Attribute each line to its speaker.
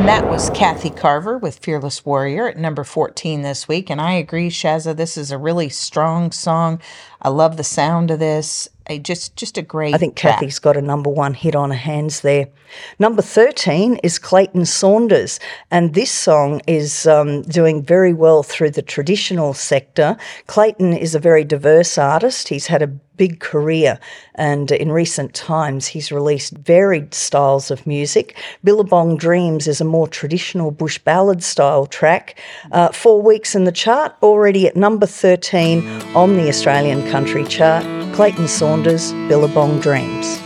Speaker 1: And that was Kathy Carver with Fearless Warrior at number 14 this week. And I agree, Shazza, this is a really strong song. I love the sound of this. Just a great
Speaker 2: I think
Speaker 1: track.
Speaker 2: Kathy's got a number one hit on her hands there. Number 13 is Clayton Saunders, and this song is doing very well through the traditional sector. Clayton is a very diverse artist. He's had a big career, and in recent times he's released varied styles of music. Billabong Dreams is a more traditional bush ballad style track. 4 weeks in the chart, already at number 13 on the Australian country chart. Clayton Saunders, Billabong Dreams.